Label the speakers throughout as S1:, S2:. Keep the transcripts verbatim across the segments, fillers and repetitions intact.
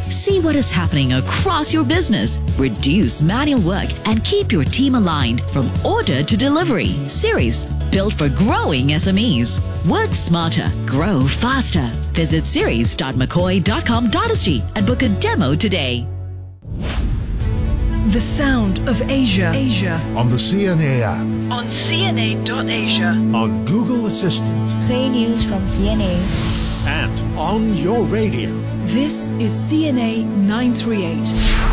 S1: See what is happening across your business. Reduce manual work and keep your team aligned from order to delivery. Series, built for growing S M Es. Work smarter, grow faster. Visit series dot mccoy dot com dot s g and book a demo today.
S2: The sound of Asia. Asia.
S3: On the C N A app.
S2: On C N A dot Asia.
S3: On Google Assistant.
S4: Play news from C N A.
S3: And on your radio.
S2: This is C N A nine three eight.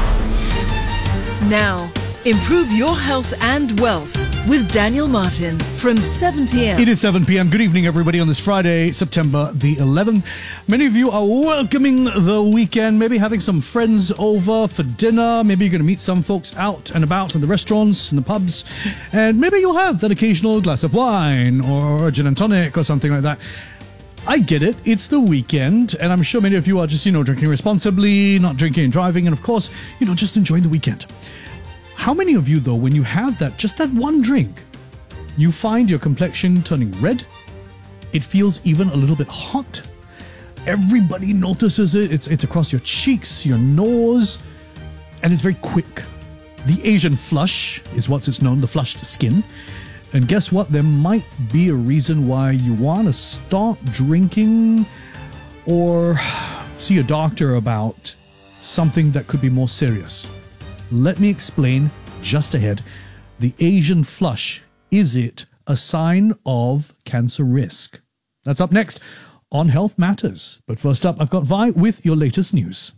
S2: Now, improve your health and wealth with Daniel Martin from seven p m
S5: It is seven p m Good evening, everybody, on this Friday, September the eleventh. Many of you are welcoming the weekend, maybe having some friends over for dinner. Maybe you're going to meet some folks out and about in the restaurants, in the pubs, and maybe you'll have that occasional glass of wine or a gin and tonic or something like that. I get it. It's the weekend, and I'm sure many of you are just, you know, drinking responsibly, not drinking and driving, and of course, you know, just enjoying the weekend. How many of you, though, when you have that, just that one drink, you find your complexion turning red? It feels even a little bit hot. Everybody notices it. It's, it's across your cheeks, your nose, and it's very quick. The Asian flush is what it's known, the flushed skin. And guess what? There might be a reason why you want to stop drinking or see a doctor about something that could be more serious. Let me explain just ahead. The Asian flush, is it a sign of cancer risk? That's up next on Health Matters. But first up, I've got Vi with your latest news.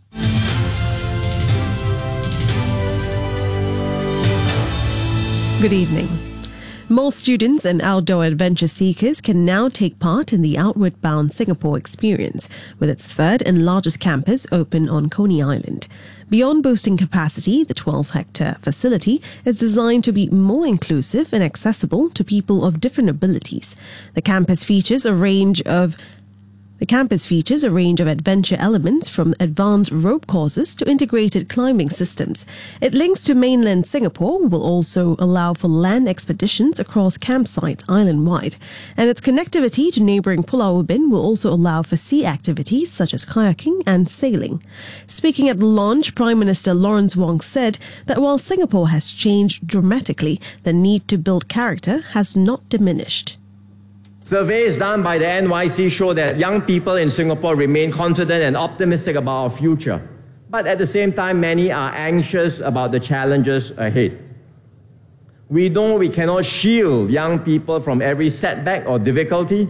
S6: Good evening. More students and outdoor adventure seekers can now take part in the Outward Bound Singapore experience, with its third and largest campus open on Coney Island. Beyond boosting capacity, the twelve hectare facility is designed to be more inclusive and accessible to people of different abilities. The campus features a range of The campus features a range of adventure elements, from advanced rope courses to integrated climbing systems. It links to mainland Singapore, will also allow for land expeditions across campsites island-wide. And its connectivity to neighbouring Pulau Ubin will also allow for sea activities such as kayaking and sailing. Speaking at the launch, Prime Minister Lawrence Wong said that while Singapore has changed dramatically, the need to build character has not diminished.
S7: Surveys done by the N Y C show that young people in Singapore remain confident and optimistic about our future. But at the same time, many are anxious about the challenges ahead. We know we cannot shield young people from every setback or difficulty,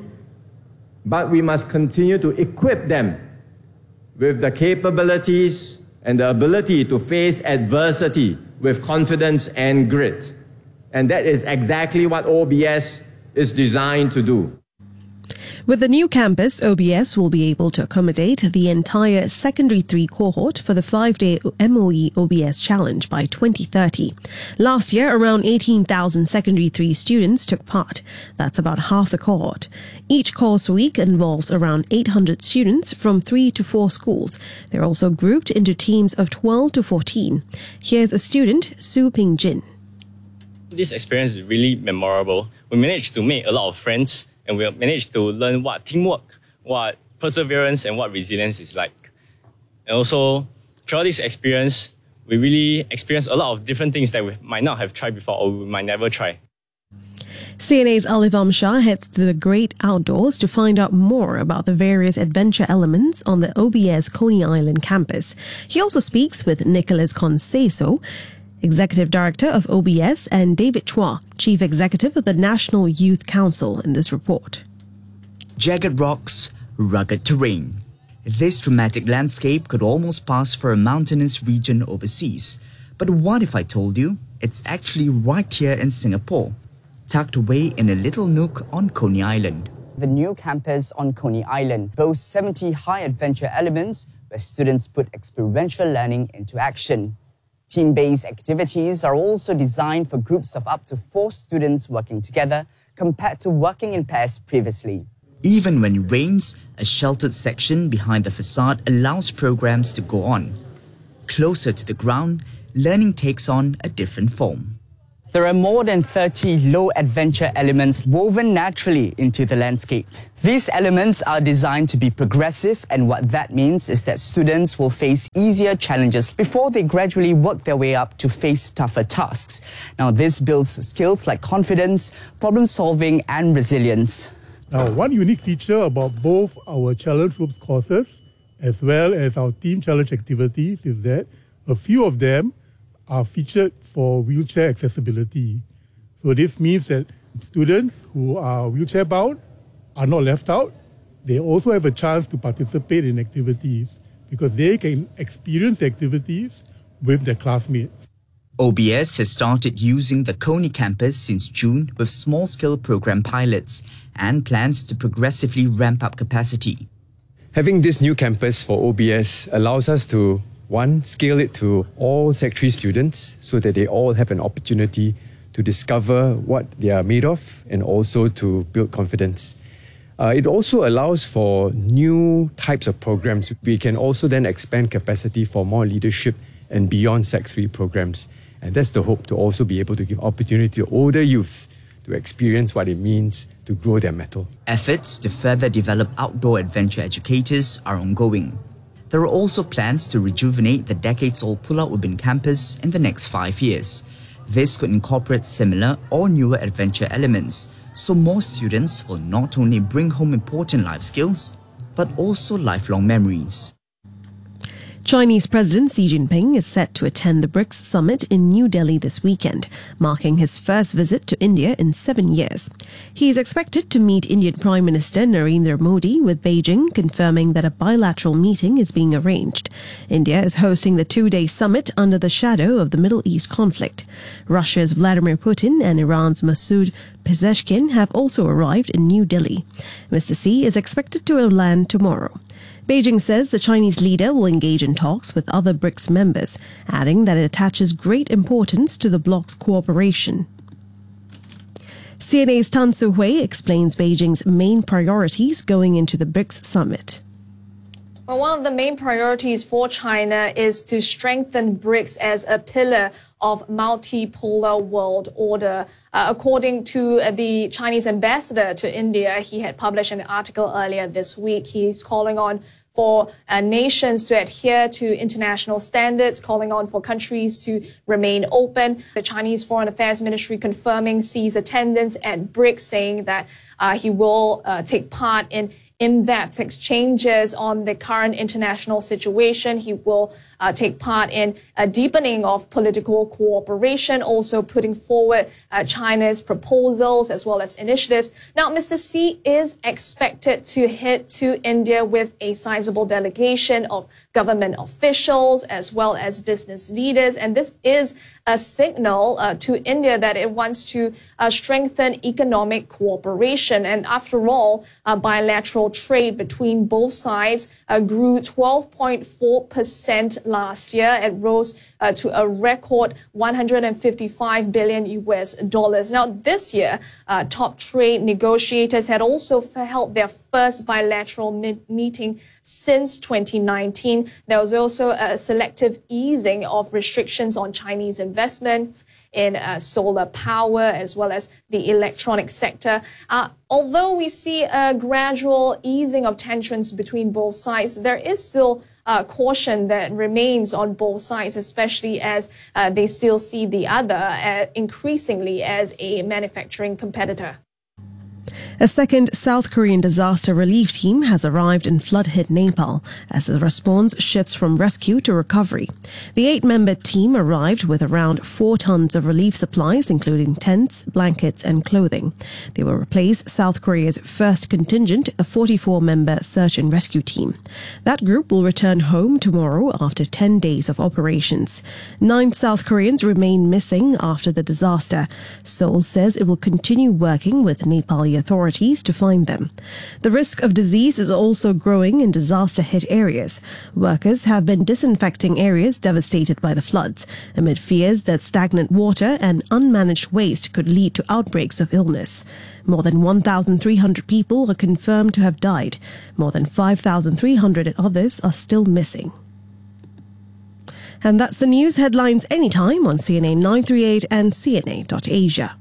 S7: but we must continue to equip them with the capabilities and the ability to face adversity with confidence and grit. And that is exactly what O B S is designed to do.
S6: With the new campus, O B S will be able to accommodate the entire Secondary three cohort for the five-day M O E O B S Challenge by twenty thirty. Last year, around eighteen thousand Secondary three students took part. That's about half the cohort. Each course week involves around eight hundred students from three to four schools. They're also grouped into teams of twelve to fourteen. Here's a student, Su Ping Jin.
S8: This experience is really memorable. We managed to make a lot of friends, and we managed to learn what teamwork, what perseverance, and what resilience is like. And also, throughout this experience, we really experienced a lot of different things that we might not have tried before or we might never try.
S6: C N A's Alivam Shah heads to the great outdoors to find out more about the various adventure elements on the O B S Coney Island campus. He also speaks with Nicholas Conceso, Executive Director of O B S, and David Chua, Chief Executive of the National Youth Council, in this report.
S9: Jagged rocks, rugged terrain. This dramatic landscape could almost pass for a mountainous region overseas. But what if I told you it's actually right here in Singapore, tucked away in a little nook on Coney Island?
S10: The new campus on Coney Island boasts seventy high adventure elements where students put experiential learning into action. Team-based activities are also designed for groups of up to four students working together, compared to working in pairs previously.
S9: Even when it rains, a sheltered section behind the facade allows programs to go on. Closer to the ground, learning takes on a different form.
S10: There are more than thirty low-adventure elements woven naturally into the landscape. These elements are designed to be progressive, and what that means is that students will face easier challenges before they gradually work their way up to face tougher tasks. Now, this builds skills like confidence, problem-solving, and resilience.
S4: Now, one unique feature about both our Challenge Rooms courses as well as our Team Challenge activities is that a few of them are featured for wheelchair accessibility. So this means that students who are wheelchair bound are not left out. They also have a chance to participate in activities because they can experience activities with their classmates.
S9: O B S has started using the Coney campus since June with small-scale program pilots and plans to progressively ramp up capacity.
S11: Having this new campus for O B S allows us to One, scale it to all Sec three students so that they all have an opportunity to discover what they are made of and also to build confidence. Uh, it also allows for new types of programs. We can also then expand capacity for more leadership and beyond Sec three programs. And that's the hope, to also be able to give opportunity to older youths to experience what it means to grow their mettle.
S9: Efforts to further develop outdoor adventure educators are ongoing. There are also plans to rejuvenate the decades-old Pulau Ubin campus in the next five years. This could incorporate similar or newer adventure elements, so more students will not only bring home important life skills, but also lifelong memories.
S6: Chinese President Xi Jinping is set to attend the BRICS summit in New Delhi this weekend, marking his first visit to India in seven years. He is expected to meet Indian Prime Minister Narendra Modi, with Beijing confirming that a bilateral meeting is being arranged. India is hosting the two-day summit under the shadow of the Middle East conflict. Russia's Vladimir Putin and Iran's Masoud Pezeshkian have also arrived in New Delhi. Mister Xi is expected to land tomorrow. Beijing says the Chinese leader will engage in talks with other BRICS members, adding that it attaches great importance to the bloc's cooperation. C N A's Tan Soo Hui explains Beijing's main priorities going into the BRICS summit.
S12: Well, one of the main priorities for China is to strengthen BRICS as a pillar of multipolar world order. Uh, according to uh, the Chinese ambassador to India, he had published an article earlier this week. He's calling on for uh, nations to adhere to international standards, calling on for countries to remain open. The Chinese Foreign Affairs Ministry confirming Xi's attendance at BRICS, saying that uh, he will uh, take part in in-depth exchanges on the current international situation. He will uh, take part in a deepening of political cooperation, also putting forward uh, China's proposals as well as initiatives. Now, Mister Xi is expected to head to India with a sizable delegation of government officials as well as business leaders, and this is a signal uh, to India that it wants to uh, strengthen economic cooperation. And after all, uh, bilateral trade between both sides uh, grew twelve point four percent last year. It rose uh, to a record one hundred fifty-five billion U S dollars. Now, this year, uh, top trade negotiators had also held their first bilateral mi- meeting since twenty nineteen. There was also a selective easing of restrictions on Chinese investments in uh, solar power as well as the electronic sector. Uh, although we see a gradual easing of tensions between both sides, there is still uh, caution that remains on both sides, especially as uh, they still see the other uh, increasingly as a manufacturing competitor.
S6: A second South Korean disaster relief team has arrived in flood-hit Nepal as the response shifts from rescue to recovery. The eight-member team arrived with around four tons of relief supplies, including tents, blankets, and clothing. They will replace South Korea's first contingent, a forty-four-member search and rescue team. That group will return home tomorrow after ten days of operations. Nine South Koreans remain missing after the disaster. Seoul says it will continue working with Nepali authorities to find them. The risk of disease is also growing in disaster-hit areas. Workers have been disinfecting areas devastated by the floods, amid fears that stagnant water and unmanaged waste could lead to outbreaks of illness. More than one thousand three hundred people are confirmed to have died. More than five thousand three hundred others are still missing. And that's the news headlines anytime on C N A nine thirty-eight and C N A dot Asia.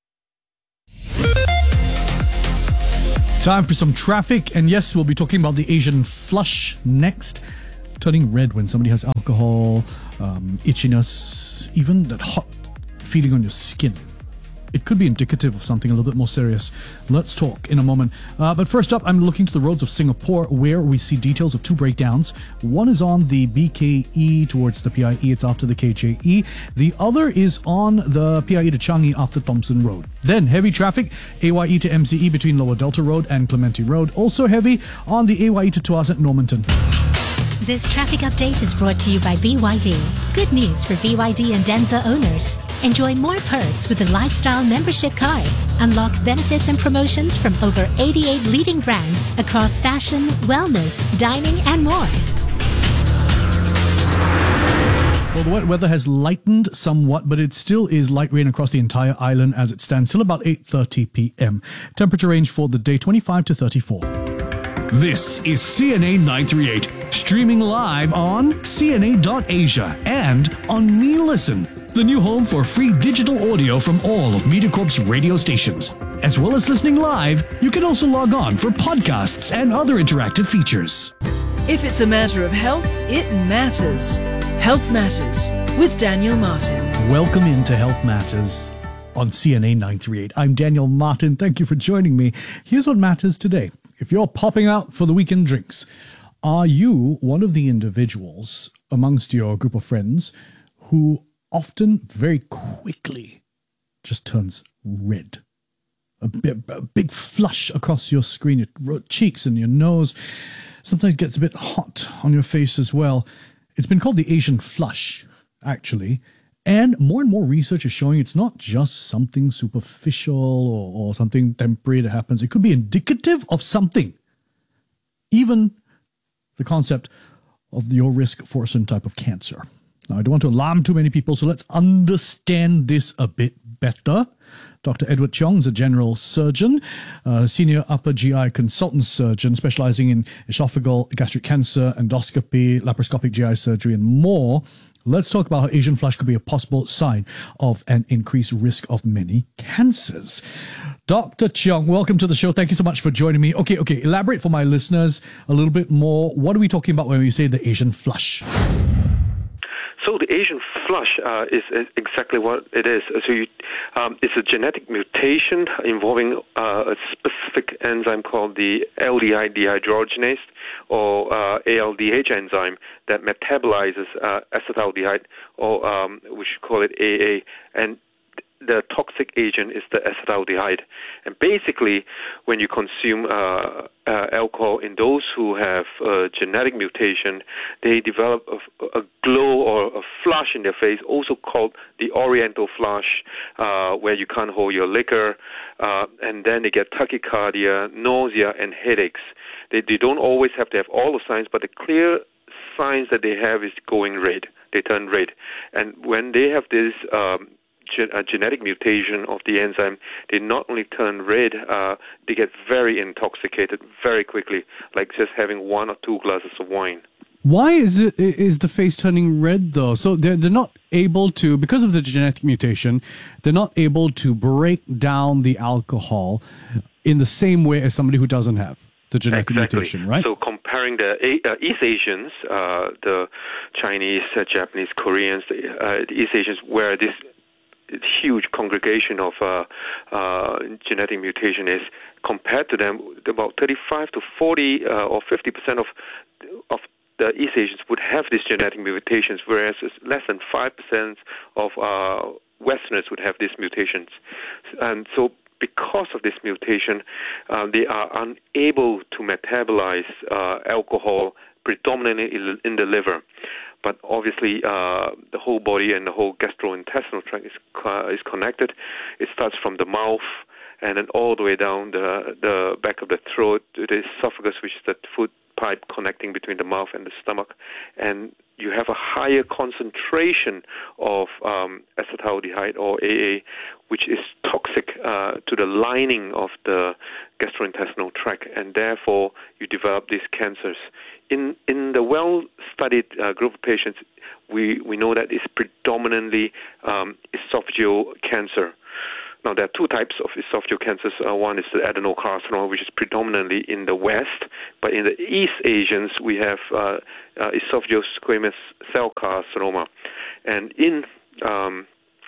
S5: Time for some traffic, and yes, we'll be talking about the Asian flush next. Turning red when somebody has alcohol, um, itchiness, even that hot feeling on your skin. It could be indicative of something a little bit more serious. Let's talk in a moment. Uh, but first up, I'm looking to the roads of Singapore, where we see details of two breakdowns. One is on the B K E towards the P I E. It's after the K J E. The other is on the P I E to Changi after Thompson Road. Then heavy traffic, A Y E to M C E between Lower Delta Road and Clementi Road. Also heavy on the A Y E to Tuas at Normanton.
S13: This traffic update is brought to you by B Y D. Good news for B Y D and Denza owners. Enjoy more perks with the Lifestyle Membership Card. Unlock benefits and promotions from over eighty-eight leading brands across fashion, wellness, dining, and more.
S5: Well, the wet weather has lightened somewhat, but it still is light rain across the entire island as it stands till about eight thirty p.m. Temperature range for the day twenty-five to thirty-four.
S14: This is C N A nine thirty-eight, streaming live on C N A dot Asia and on Me Listen, the new home for free digital audio from all of MediaCorp's radio stations. As well as listening live, you can also log on for podcasts and other interactive features.
S2: If it's a matter of health, it matters. Health Matters with Daniel Martin.
S5: Welcome into Health Matters on C N A nine thirty-eight. I'm Daniel Martin. Thank you for joining me. Here's what matters today. If you're popping out for the weekend drinks, are you one of the individuals amongst your group of friends who often very quickly just turns red? A, bit, a big flush across your screen, your cheeks and your nose. Sometimes it gets a bit hot on your face as well. It's been called the Asian flush, actually. And more and more research is showing it's not just something superficial or, or something temporary that happens. It could be indicative of something. Even the concept of your risk for a certain type of cancer. Now, I don't want to alarm too many people, so let's understand this a bit better. Doctor Edward Cheong is a general surgeon, a senior upper G I consultant surgeon specializing in esophageal gastric cancer, endoscopy, laparoscopic G I surgery, and more. Let's talk about how Asian flush could be a possible sign of an increased risk of many cancers. Doctor Cheong, welcome to the show. Thank you so much for joining me. Okay, okay, elaborate for my listeners a little bit more. What are we talking about when we say the Asian flush?
S15: So the Asian flush uh, is, is exactly what it is. So you, um, it's a genetic mutation involving uh, a specific enzyme called the aldehyde dehydrogenase, or uh, A L D H enzyme, that metabolizes uh, acetaldehyde, or um, we should call it A A. And the toxic agent is the acetaldehyde. And basically, when you consume uh, uh, alcohol in those who have a genetic mutation, they develop a, a glow or a flush in their face, also called the oriental flush, uh, where you can't hold your liquor, uh, and then they get tachycardia, nausea, and headaches. They, they don't always have to have all the signs, but the clear signs that they have is going red. They turn red. And when they have this um, a genetic mutation of the enzyme, they not only turn red, uh, they get very intoxicated very quickly, like just having one or two glasses of wine.
S5: Why is it is the face turning red though? So they're they're not able to, because of the genetic mutation, they're not able to break down the alcohol in the same way as somebody who doesn't have the genetic
S15: exactly.
S5: mutation, right?
S15: So comparing the uh, East Asians, uh, the Chinese, uh, Japanese, Koreans, the, uh, the East Asians, where this huge congregation of uh, uh, genetic mutation is, compared to them, about thirty-five to forty uh, or fifty percent of of the East Asians would have these genetic mutations, whereas less than five percent of uh, Westerners would have these mutations. And so because of this mutation, uh, they are unable to metabolize uh, alcohol predominantly in the liver. But obviously, uh, the whole body and the whole gastrointestinal tract is uh, is connected. It starts from the mouth and then all the way down the the back of the throat to the esophagus, which is the food pipe connecting between the mouth and the stomach, and you have a higher concentration of um, acetaldehyde or A A, which is toxic uh, to the lining of the gastrointestinal tract, and therefore you develop these cancers. In in the well-studied uh, group of patients, we, we know that it's predominantly um, esophageal cancer. Now, there are two types of esophageal cancers. Uh, one is the adenocarcinoma, which is predominantly in the West, but in the East Asians, we have uh, uh, esophageal squamous cell carcinoma. And in um,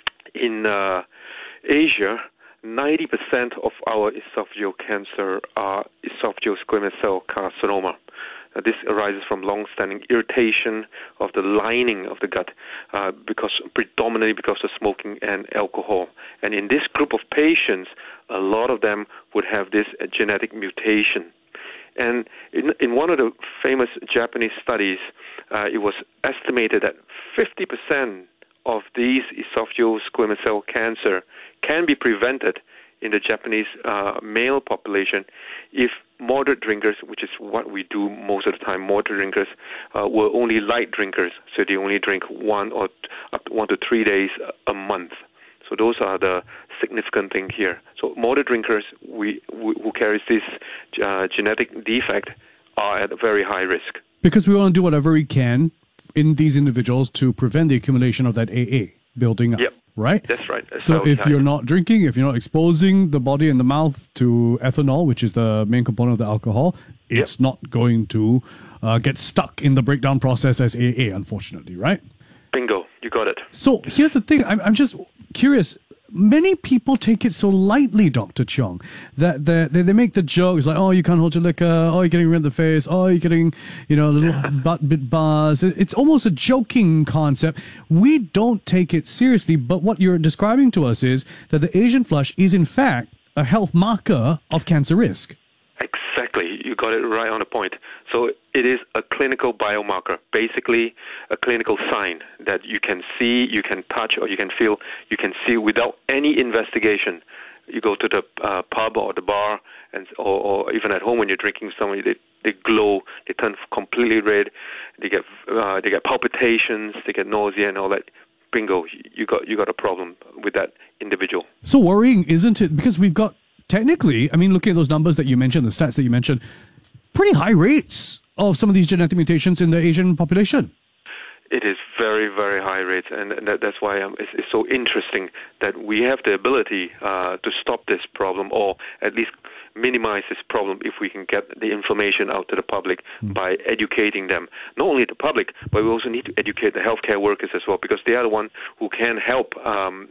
S15: in uh, Asia, ninety percent of our esophageal cancer are esophageal squamous cell carcinoma. Uh, this arises from long-standing irritation of the lining of the gut, uh, because predominantly because of smoking and alcohol. And in this group of patients, a lot of them would have this uh, genetic mutation. And in, in one of the famous Japanese studies, uh, it was estimated that fifty percent of these esophageal squamous cell cancer can be prevented in the Japanese uh, male population if moderate drinkers, which is what we do most of the time, moderate drinkers uh, were only light drinkers, so they only drink one or t- up to one to three days a month. So those are the significant thing here. So moderate drinkers we, we, who carries this uh, genetic defect are at a very high risk.
S5: Because we want to do whatever we can in these individuals to prevent the accumulation of that A A building up.
S15: Yep.
S5: Right?
S15: That's right. That's
S5: so if you're not drinking, if you're not exposing the body and the mouth to ethanol, which is the main component of the alcohol,
S15: yep.
S5: it's not going to uh, get stuck in the breakdown process as A A, unfortunately, right?
S15: Bingo. You got it.
S5: So here's the thing. I'm, I'm just curious. Many people take it so lightly, Doctor Cheong, that they, they make the jokes like, oh, you can't hold your liquor, oh, you're getting red in the face, oh, you're getting, you know, a little butt bit buzz. It's almost a joking concept. We don't take it seriously, but what you're describing to us is that the Asian flush is, in fact, a health marker of cancer risk.
S15: Exactly. You got it right on the point. So it is a clinical biomarker, basically a clinical sign that you can see, you can touch, or you can feel, you can see without any investigation. You go to the uh, pub or the bar, and or, or even at home when you're drinking something, they, they glow, they turn completely red, they get uh, they get palpitations, they get nausea and all that. Bingo, you got you got a problem with that individual.
S5: So worrying, isn't it? Because we've got technically, I mean, looking at those numbers that you mentioned, the stats that you mentioned, pretty high rates of some of these genetic mutations in the Asian population.
S15: It is very, very high rates, and that, that's why um, it's, it's so interesting that we have the ability uh, to stop this problem, or at least minimize this problem if we can get the information out to the public mm. by educating them. Not only the public, but we also need to educate the healthcare workers as well, because they are the one who can help um,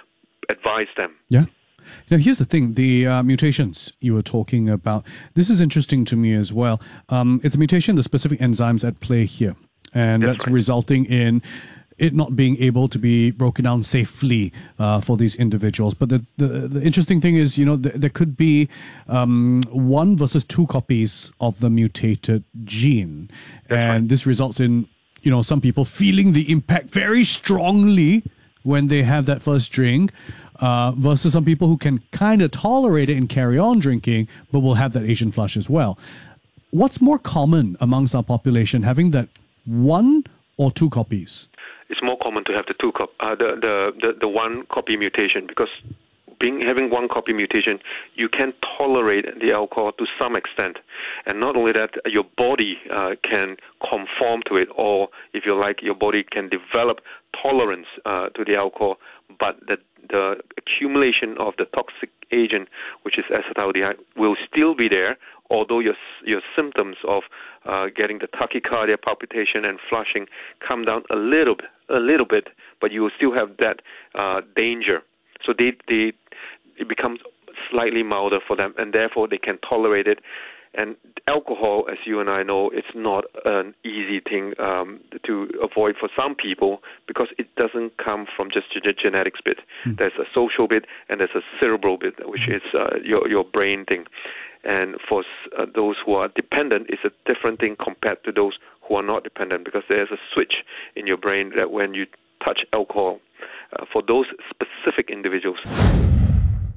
S15: advise them.
S5: Yeah. Now, here's the thing, the uh, mutations you were talking about, this is interesting to me as well. Um, it's a mutation, the specific enzymes at play here, and that's, that's right. resulting in it not being able to be broken down safely uh, for these individuals. But the, the the interesting thing is, you know, th- there could be um, one versus two copies of the mutated gene. That's and right. this results in, you know, some people feeling the impact very strongly when they have that first drink, uh, versus some people who can kind of tolerate it and carry on drinking, but will have that Asian flush as well. What's more common amongst our population, having that one or two copies?
S15: It's more common to have the two cop, uh, the, the the the one copy mutation, because being having one copy mutation, you can tolerate the alcohol to some extent, and not only that, your body uh, can conform to it, or if you like, your body can develop tolerance uh, to the alcohol, but the the accumulation of the toxic agent, which is acetaldehyde, will still be there, although your your symptoms of uh, getting the tachycardia, palpitation, and flushing come down a little bit, a little bit, but you will still have that uh, danger. So they they it becomes slightly milder for them, and therefore they can tolerate it. And alcohol, as you and I know, it's not an easy thing um, to avoid for some people, because it doesn't come from just the genetics bit. Mm. There's a social bit and there's a cerebral bit, which mm. is uh, your your brain thing. And for uh, those who are dependent, it's a different thing compared to those who are not dependent, because there's a switch in your brain that when you touch alcohol, uh, for those specific individuals.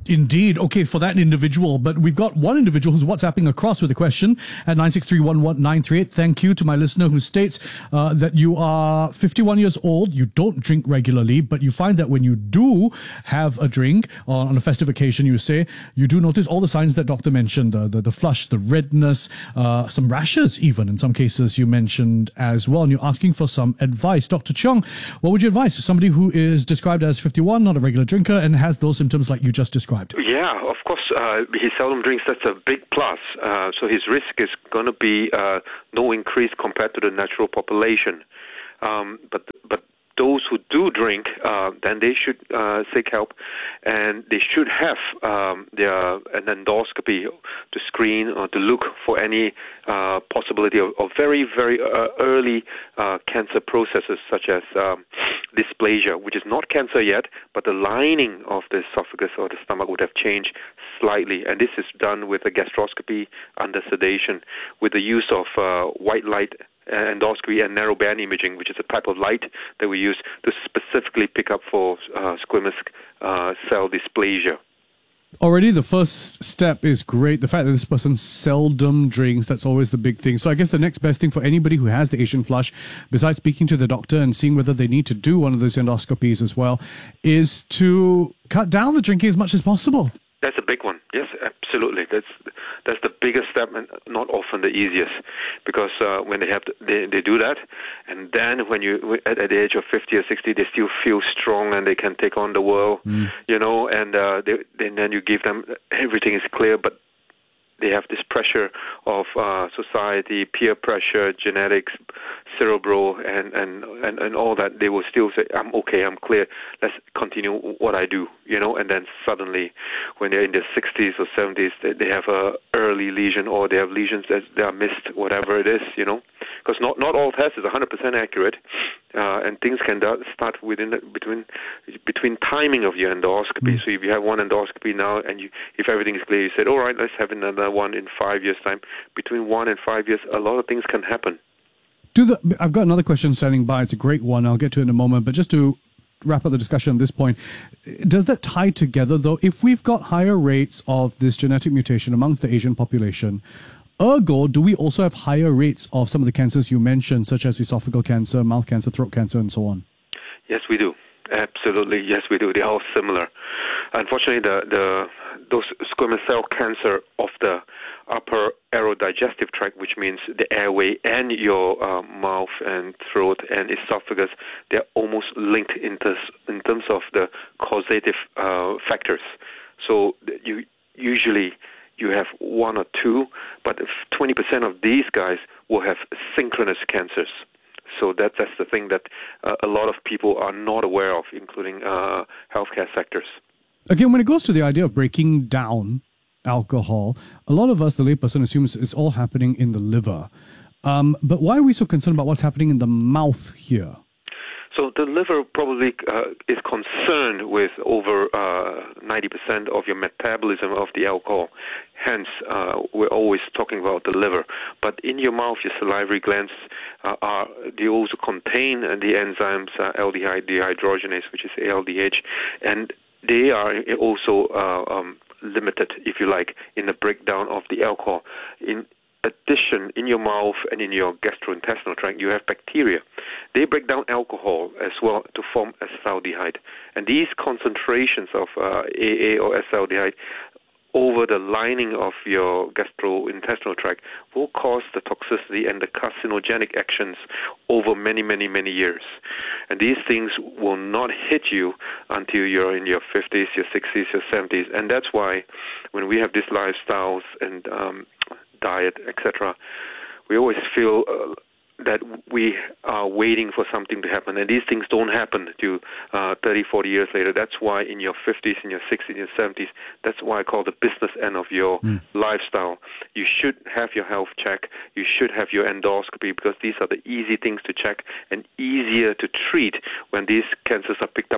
S5: Indeed. Okay, for that individual. But we've got one individual who's WhatsApping across with a question at nine six three one one nine three eight. Thank you to my listener who states uh, that you are fifty-one years old, you don't drink regularly, but you find that when you do have a drink on, on a festive occasion, you say, you do notice all the signs that Doctor mentioned, the, the, the flush, the redness, uh, some rashes even in some cases you mentioned as well. And you're asking for some advice. Doctor Cheong, what would you advise to somebody who is described as fifty-one, not a regular drinker, and has those symptoms like you just described?
S15: Yeah, of course, uh, he seldom drinks. That's a big plus. Uh, so his risk is going to be uh, no increase compared to the natural population. Um, but but those who do drink, uh, then they should uh, seek help, and they should have um, their an endoscopy to screen or to look for any uh, possibility of, of very, very uh, early uh, cancer processes, such as um, dysplasia, which is not cancer yet, but the lining of the esophagus or the stomach would have changed slightly, and this is done with a gastroscopy under sedation, with the use of uh, white light endoscopy and narrowband imaging, which is a type of light that we use to specifically pick up for uh, squamous uh, cell dysplasia.
S5: Already the first step is great. The fact that this person seldom drinks, that's always the big thing. So I guess the next best thing for anybody who has the Asian flush, besides speaking to the doctor and seeing whether they need to do one of those endoscopies as well, is to cut down the drinking as much as possible.
S15: That's a big one. Yes, absolutely. That's that's the biggest step, and not often the easiest, because uh, when they have to, they they do that, and then when you at, at the age of fifty or sixty, they still feel strong and they can take on the world, mm. you know, and uh, they, and then you give them everything is clear, but they have this pressure of uh, society, peer pressure, genetics, cerebral, and, and, and, and all that. They will still say, I'm okay, I'm clear, let's continue what I do, you know, and then suddenly when they're in their sixties or seventies, they, they have a early lesion, or they have lesions that they are missed, whatever it is, you know, because not, not all tests is one hundred percent accurate, uh, and things can start within the, between between timing of your endoscopy. Mm. So if you have one endoscopy now, and you, if everything is clear, you said, all right, let's have another one in five years' time. Between one and five years, a lot of things can happen.
S5: Do the, I've got another question standing by. It's a great one. I'll get to it in a moment. But just to wrap up the discussion at this point, does that tie together, though? If we've got higher rates of this genetic mutation amongst the Asian population, ergo, do we also have higher rates of some of the cancers you mentioned, such as esophageal cancer, mouth cancer, throat cancer, and so on?
S15: Yes, we do. Absolutely, yes, we do. They are all similar. Unfortunately, the, the those squamous cell cancer of the upper aerodigestive tract, which means the airway and your uh, mouth and throat and esophagus, they're almost linked in, this, in terms of the causative uh, factors. So you usually you have one or two, but twenty percent of these guys will have synchronous cancers. So that, that's the thing that uh, a lot of people are not aware of, including uh, healthcare sectors.
S5: Again, when it goes to the idea of breaking down alcohol, a lot of us, the layperson, assumes it's all happening in the liver. Um, but why are we so concerned about what's happening in the mouth here?
S15: So the liver probably uh, is concerned with over uh, ninety percent of your metabolism of the alcohol. Hence, uh, we're always talking about the liver. But in your mouth, your salivary glands uh, are they also contain the enzymes uh, aldehyde dehydrogenase, which is A L D H, and they are also uh, um, limited, if you like, in the breakdown of the alcohol. In addition, in your mouth and in your gastrointestinal tract, you have bacteria. They break down alcohol as well to form acetaldehyde. And these concentrations of uh, A A or acetaldehyde over the lining of your gastrointestinal tract will cause the toxicity and the carcinogenic actions over many, many, many years. And these things will not hit you until you're in your fifties, your sixties, your seventies. And that's why when we have these lifestyles and um, diet, et cetera, we always feel uh, that we are waiting for something to happen, and these things don't happen to uh, thirty, forty years later. That's why in your fifties, in your sixties, in your seventies, that's why I call the business end of your mm. lifestyle. You should have your health check. You should have your endoscopy, because these are the easy things to check and easier to treat when these cancers are picked up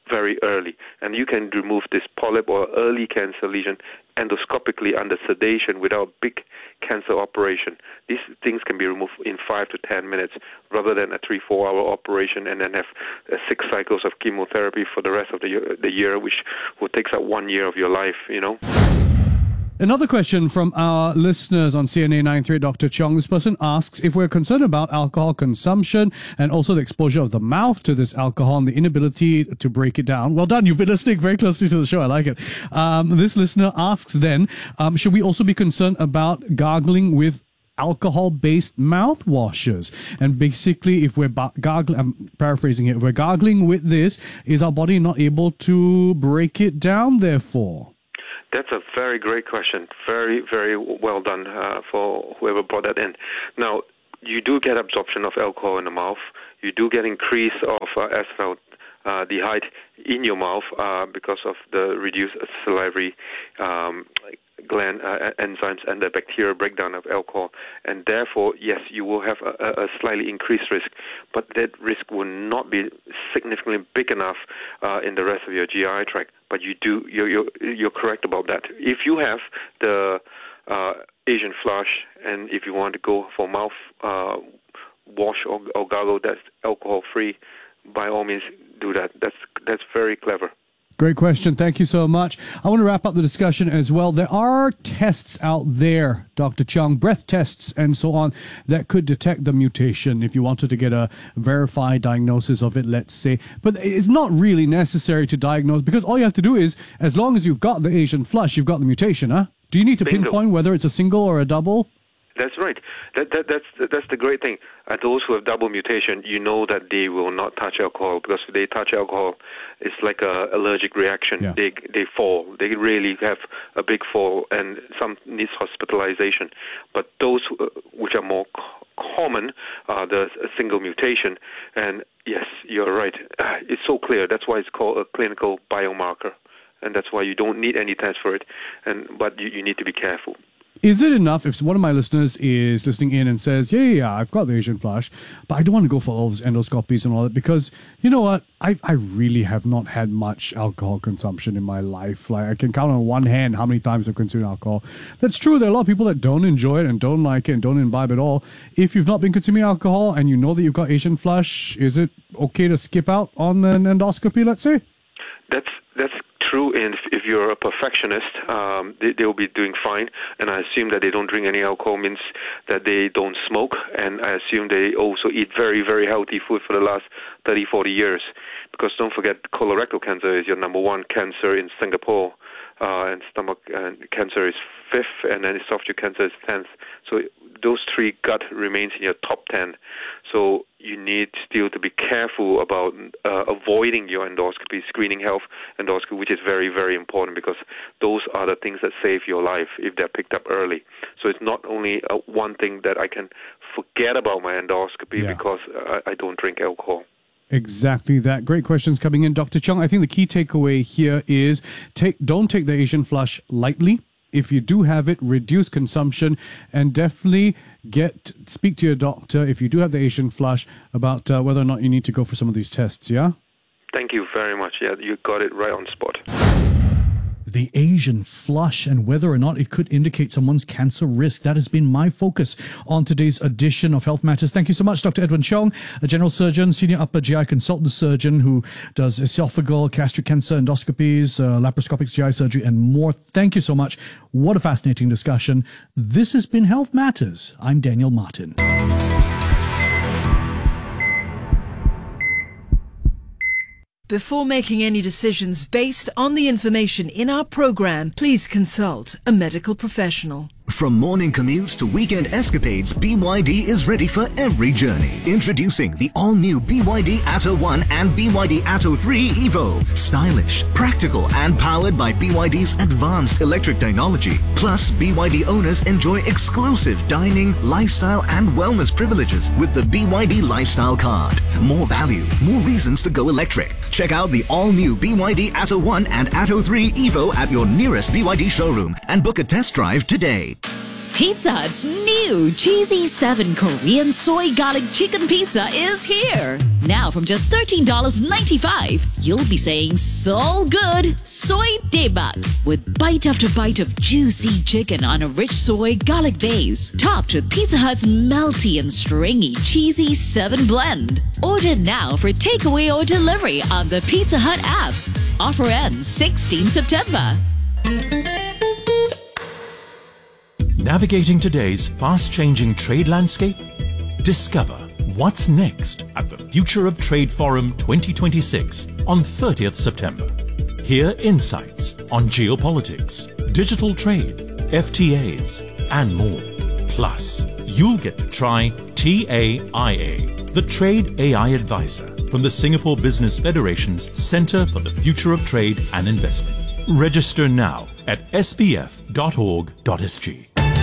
S15: very early. And you can remove this polyp or early cancer lesion endoscopically under sedation without big cancer operation. These things can be removed in five to ten minutes rather than a three, four hour operation and then have uh, six cycles of chemotherapy for the rest of the year, the year which will take up one year of your life, you know.
S5: Another question from our listeners on C N A nine three eight, Doctor Cheong. This person asks if we're concerned about alcohol consumption and also the exposure of the mouth to this alcohol and the inability to break it down. Well done. You've been listening very closely to the show. I like it. Um, this listener asks then, um, should we also be concerned about gargling with alcohol-based mouthwashes? And basically, if we're ba- gargling, I'm paraphrasing it, if we're gargling with this, is our body not able to break it down, therefore?
S15: That's a very great question. Very, very well done uh, for whoever brought that in. Now, you do get absorption of alcohol in the mouth. You do get increase of uh, acetaldehyde in your mouth uh, because of the reduced salivary um, gland uh, enzymes and the bacterial breakdown of alcohol. And therefore, yes, you will have a, a slightly increased risk, but that risk will not be significantly big enough uh, in the rest of your G I tract. But you do, you're, you're, you're correct about that. If you have the uh, Asian flush, and if you want to go for mouth uh, wash or, or gargle that's alcohol-free, by all means do that. That's that's very clever.
S5: Great question. Thank you so much. I want to wrap up the discussion as well. There are tests out there, Doctor Cheong, breath tests and so on, that could detect the mutation if you wanted to get a verified diagnosis of it, let's say. But it's not really necessary to diagnose, because all you have to do is, as long as you've got the Asian flush, you've got the mutation, huh? Do you need to
S15: Bingo.
S5: pinpoint whether it's a single or a double?
S15: That's right. That, that, that's that's the great thing. Uh, those who have double mutation, you know that they will not touch alcohol, because if they touch alcohol, it's like a allergic reaction. Yeah. They they fall. They really have a big fall, and some needs hospitalization. But those who, uh, which are more co- common, uh, the single mutation. And yes, you're right. Uh, it's so clear. That's why it's called a clinical biomarker, and that's why you don't need any test for it. And but you, you need to be careful.
S5: Is it enough if one of my listeners is listening in and says, yeah, yeah, yeah, I've got the Asian flush, but I don't want to go for all those endoscopies and all that, because, you know what, I I really have not had much alcohol consumption in my life. Like, I can count on one hand how many times I've consumed alcohol. That's true. There are a lot of people that don't enjoy it and don't like it and don't imbibe at all. If you've not been consuming alcohol and you know that you've got Asian flush, is it okay to skip out on an endoscopy, let's say?
S15: That's that's true. And if, if you're a perfectionist, um, they, they'll be doing fine. And I assume that they don't drink any alcohol means that they don't smoke. And I assume they also eat very, very healthy food for the last thirty, forty years. Because don't forget, colorectal cancer is your number one cancer in Singapore. Uh, and stomach uh, cancer is fifth, and then esophageal cancer is tenth. So those three, gut remains in your top ten. So you need still to be careful about uh, avoiding your endoscopy, screening health endoscopy, which is very, very important, because those are the things that save your life if they're picked up early. So it's not only uh, one thing that I can forget about my endoscopy yeah. because uh, I don't drink alcohol.
S5: Exactly that. Great questions coming in, Doctor Cheong. I think the key takeaway here is take don't take the Asian flush lightly. If you do have it, reduce consumption, and definitely get speak to your doctor if you do have the Asian flush about uh, whether or not you need to go for some of these tests, yeah?
S15: Thank you very much. Yeah, you got it right on spot.
S5: The Asian flush and whether or not it could indicate someone's cancer risk. That has been my focus on today's edition of Health Matters. Thank you so much, Doctor Edwin Cheong, a general surgeon, senior upper G I consultant surgeon who does esophageal, gastric cancer, endoscopies, uh, laparoscopic G I surgery, and more. Thank you so much. What a fascinating discussion. This has been Health Matters. I'm Daniel Martin.
S2: Before making any decisions based on the information in our program, please consult a medical professional.
S16: From morning commutes to weekend escapades, B Y D is ready for every journey. Introducing the all-new B Y D Atto one and B Y D Atto three Evo. Stylish, practical, and powered by B Y D's advanced electric technology. Plus, B Y D owners enjoy exclusive dining, lifestyle, and wellness privileges with the B Y D Lifestyle Card. More value, more reasons to go electric. Check out the all-new B Y D Atto one and Atto three Evo at your nearest B Y D showroom and book a test drive today.
S1: Pizza Hut's new Cheesy seven Korean Soy Garlic Chicken Pizza is here. Now from just thirteen dollars and ninety-five cents, you'll be saying so good, soy daebak, with bite after bite of juicy chicken on a rich soy garlic base, topped with Pizza Hut's melty and stringy Cheesy seven blend. Order now for takeaway or delivery on the Pizza Hut app. Offer ends sixteenth September.
S17: Navigating today's fast-changing trade landscape? Discover what's next at the Future of Trade Forum twenty twenty-six on thirtieth September. Hear insights on geopolitics, digital trade, F T As, and more. Plus, you'll get to try T A I A, the Trade A I Advisor from the Singapore Business Federation's Centre for the Future of Trade and Investment. Register now at s b f dot org dot s g.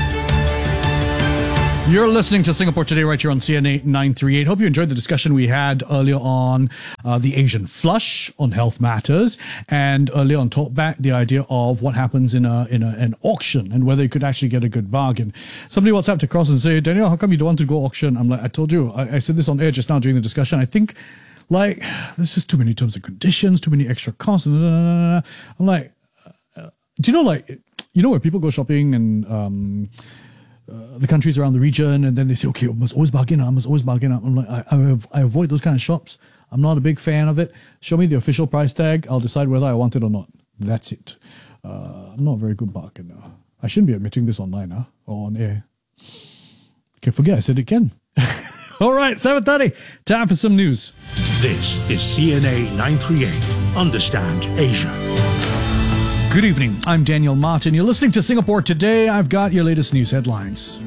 S5: You're listening to Singapore Today right here on C N A nine thirty-eight. Hope you enjoyed the discussion we had earlier on uh, the Asian flush on health matters, and earlier on Talkback, the idea of what happens in a in a, an auction and whether you could actually get a good bargain. Somebody WhatsApped across and said, Daniel, how come you don't want to go auction? I'm like, I told you, I, I said this on air just now during the discussion. I think like this is too many terms and conditions, too many extra costs. I'm like, uh, do you know like, you know where people go shopping and um, Uh, the countries around the region, and then they say, okay, I must always bargain up, I must always bargain up. I'm like, I, I, I avoid those kind of shops. I'm not a big fan of it. Show me the official price tag. I'll decide whether I want it or not. That's it. Uh, I'm not a very good bargainer. I shouldn't be admitting this online, huh? Or on air. Okay, forget I said it again. All right, seven thirty. Time for some news.
S3: This is C N A nine thirty-eight. Understand Asia.
S5: Good evening. I'm Daniel Martin. You're listening to Singapore Today. I've got your latest news headlines.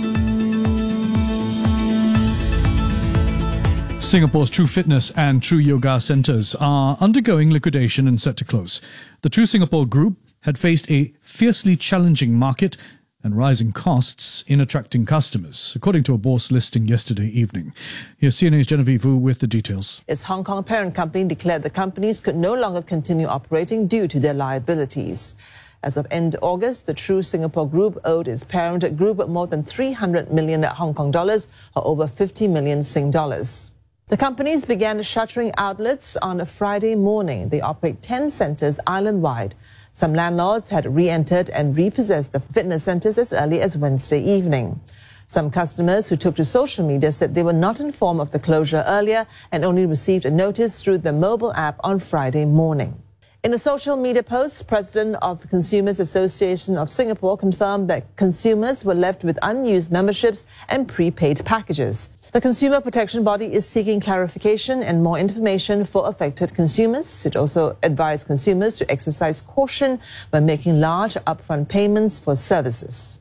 S5: Singapore's True Fitness and True Yoga centres are undergoing liquidation and set to close. The True Singapore Group had faced a fiercely challenging market and rising costs in attracting customers, according to a bourse listing yesterday evening. Here's C N A's Genevieve Wu with the details.
S18: Its Hong Kong parent company declared the companies could no longer continue operating due to their liabilities. As of end August, the True Singapore Group owed its parent group more than three hundred million Hong Kong dollars, or over fifty million Sing dollars. The companies began shuttering outlets on a Friday morning. They operate ten centres island-wide. Some landlords had re-entered and repossessed the fitness centres as early as Wednesday evening. Some customers who took to social media said they were not informed of the closure earlier and only received a notice through the mobile app on Friday morning. In a social media post, President of the Consumers Association of Singapore confirmed that consumers were left with unused memberships and prepaid packages. The consumer protection body is seeking clarification and more information for affected consumers. It also advised consumers to exercise caution when making large upfront payments for services.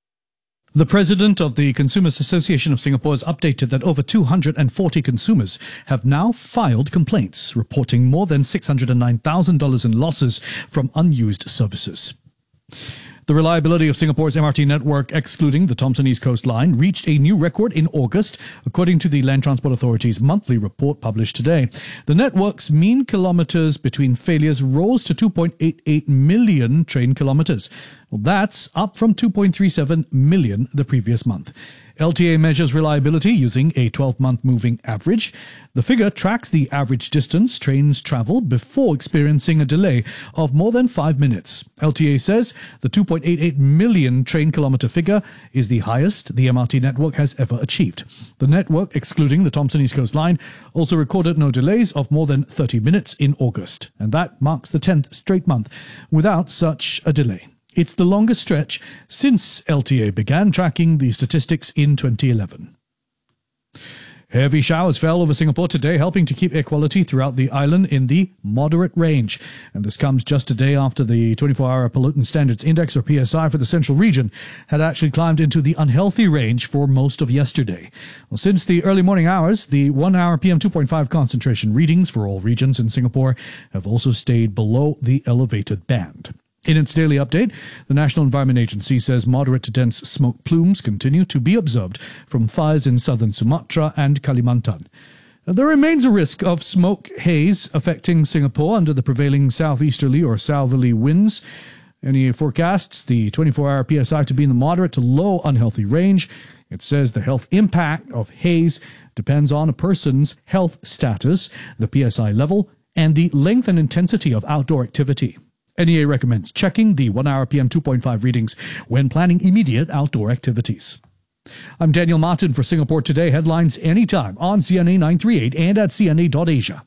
S5: The president of the Consumers Association of Singapore has updated that over two hundred forty consumers have now filed complaints, reporting more than six hundred nine thousand dollars in losses from unused services. The reliability of Singapore's M R T network, excluding the Thomson East Coast Line, reached a new record in August, according to the Land Transport Authority's monthly report published today. The network's mean kilometres between failures rose to two point eight eight million train kilometres. Well, that's up from two point three seven million the previous month. L T A measures reliability using a twelve-month moving average. The figure tracks the average distance trains travel before experiencing a delay of more than five minutes. L T A says the two point eight eight million train kilometre figure is the highest the M R T network has ever achieved. The network, excluding the Thomson East Coast Line, also recorded no delays of more than thirty minutes in August, and that marks the tenth straight month without such a delay. It's the longest stretch since L T A began tracking the statistics in twenty eleven. Heavy showers fell over Singapore today, helping to keep air quality throughout the island in the moderate range. And this comes just a day after the twenty-four hour Pollutant Standards Index, or P S I, for the central region had actually climbed into the unhealthy range for most of yesterday. Well, since the early morning hours, the one hour P M two point five concentration readings for all regions in Singapore have also stayed below the elevated band. In its daily update, the National Environment Agency says moderate to dense smoke plumes continue to be observed from fires in southern Sumatra and Kalimantan. There remains a risk of smoke haze affecting Singapore under the prevailing southeasterly or southerly winds. N E A forecasts the twenty-four hour P S I to be in the moderate to low unhealthy range. It says the health impact of haze depends on a person's health status, the P S I level, and the length and intensity of outdoor activity. N E A recommends checking the one hour P M two point five readings when planning immediate outdoor activities. I'm Daniel Martin for Singapore Today. Headlines anytime on C N A nine thirty-eight and at C N A dot Asia.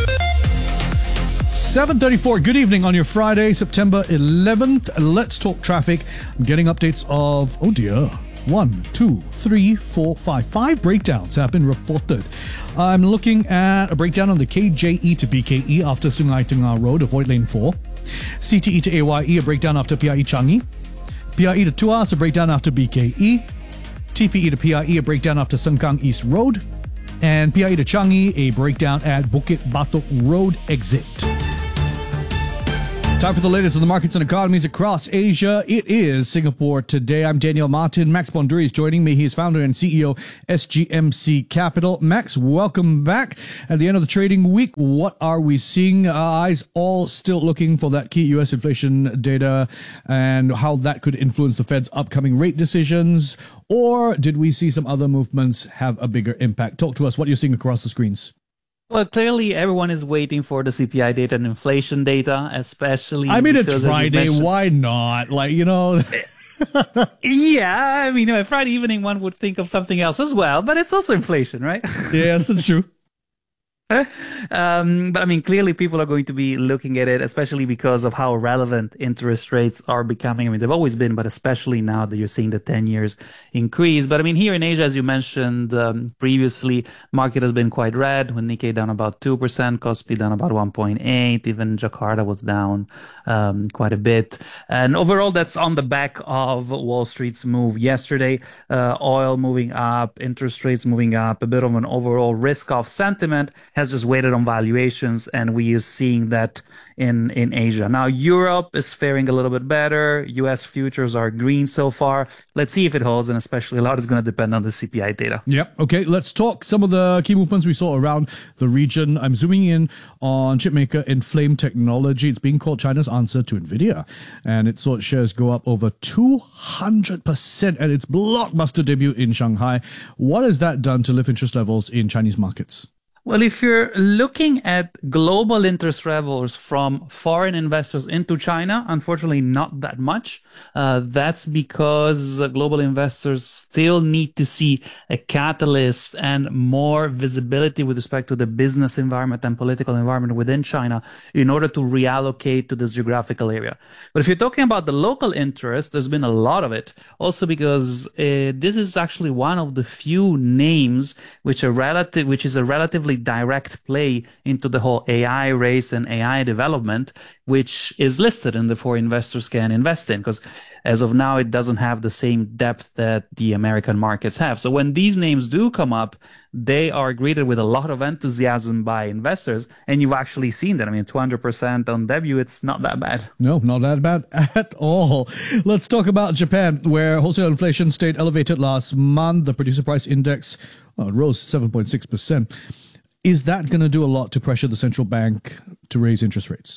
S5: seven thirty-four, good evening on your Friday, September eleventh. Let's talk traffic. I'm getting updates of, oh dear, one, two, three, four, five. Five breakdowns have been reported. I'm looking at a breakdown on the K J E to B K E after Sungai Tengah Road, avoid lane four. C T E to A Y E, a breakdown after P I E Changi. P I E to Tuas, a breakdown after B K E. T P E to P I E, a breakdown after Sengkang East Road. And P I E to Changi, a breakdown at Bukit Batok Road exit. Time for the latest on the markets and economies across Asia. It is Singapore Today. I'm Daniel Martin. Max Bonduri is joining me. He is founder and C E O, S G M C Capital. Max, welcome back. At the end of the trading week, what are we seeing? Uh, eyes all still looking for that key U S inflation data and how that could influence the Fed's upcoming rate decisions. Or did we see some other movements have a bigger impact? Talk to us what you're seeing across the screens.
S19: Well, clearly everyone is waiting for the C P I data and inflation data, especially.
S5: I mean, it's
S19: because,
S5: Friday. Why not? Like, you know.
S19: Yeah, I mean, a Friday evening one would think of something else as well, but it's also inflation, right?
S5: Yes, that's true.
S19: Um, but I mean, clearly people are going to be looking at it, especially because of how relevant interest rates are becoming. I mean, they've always been, but especially now that you're seeing the ten years increase. But I mean, here in Asia, as you mentioned um, previously, market has been quite red, with Nikkei down about two percent, Kospi down about one point eight, even Jakarta was down um, quite a bit. And overall, that's on the back of Wall Street's move yesterday. Uh, oil moving up, interest rates moving up, a bit of an overall risk-off sentiment has just weighted on valuations, and we are seeing that in, in Asia. Now, Europe is faring a little bit better. U S futures are green so far. Let's see if it holds, and especially a lot is going to depend on the C P I data.
S5: Yep. Okay, let's talk some of the key movements we saw around the region. I'm zooming in on chipmaker Inflame Technology. It's being called China's answer to NVIDIA, and it saw its shares go up over two hundred percent at its blockbuster debut in Shanghai. What has that done to lift interest levels in Chinese markets?
S19: Well, if you're looking at global interest levels from foreign investors into China, unfortunately not that much. Uh, that's because uh, global investors still need to see a catalyst and more visibility with respect to the business environment and political environment within China in order to reallocate to this geographical area. But if you're talking about the local interest, there's been a lot of it. Also because uh, this is actually one of the few names which are relative, which is a relatively direct play into the whole A I race and A I development, which is listed and therefore investors can invest in, because as of now, it doesn't have the same depth that the American markets have. So when these names do come up, they are greeted with a lot of enthusiasm by investors, and you've actually seen that. I mean, two hundred percent on debut, it's not that bad.
S5: No, not that bad at all. Let's talk about Japan, where wholesale inflation stayed elevated last month. The producer price index well, rose seven point six percent. Is that going to do a lot to pressure the central bank to raise interest rates?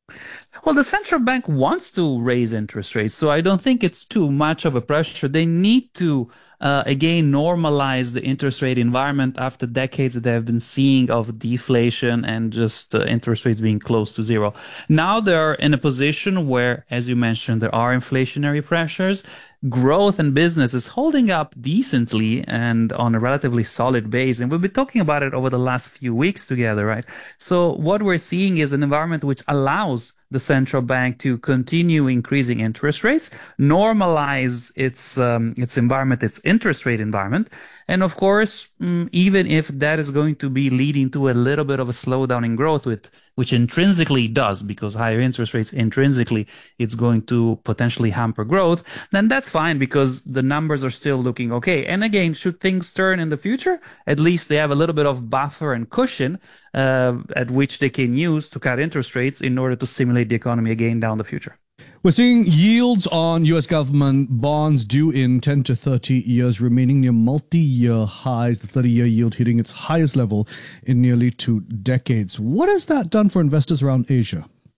S19: Well, the central bank wants to raise interest rates, so I don't think it's too much of a pressure. They need to, uh, again, normalize the interest rate environment after decades that they have been seeing of deflation and just uh, interest rates being close to zero. Now they're in a position where, as you mentioned, there are inflationary pressures. Growth and business is holding up decently and on a relatively solid base. And we've been talking about it over the last few weeks together, right? So what we're seeing is an environment which allows the central bank to continue increasing interest rates, normalize its um, its environment, its interest rate environment. And of course, um, even if that is going to be leading to a little bit of a slowdown in growth, with which intrinsically does, because higher interest rates intrinsically, it's going to potentially hamper growth, then that's fine because the numbers are still looking okay. And again, should things turn in the future, at least they have a little bit of buffer and cushion uh, at which they can use to cut interest rates in order to stimulate the economy again down the future.
S5: We're seeing yields on U S government bonds due in ten to thirty years remaining near multi-year highs, the thirty-year yield hitting its highest level in nearly two decades. What has that done for investors around Asia?